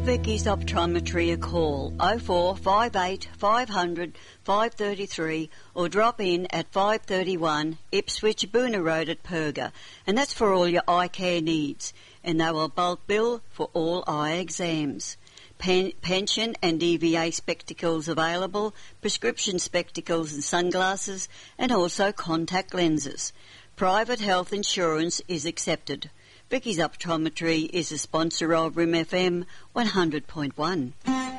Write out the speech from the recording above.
Vicky's Optometry a call 0458 500 533 or drop in at 531 Ipswich Boona Road at Perga, and that's for all your eye care needs, and they will bulk bill for all eye exams. Pension and EVA spectacles available, prescription spectacles and sunglasses, and also contact lenses. Private health insurance is accepted. Vicky's Optometry is a sponsor of RIM FM 100.1.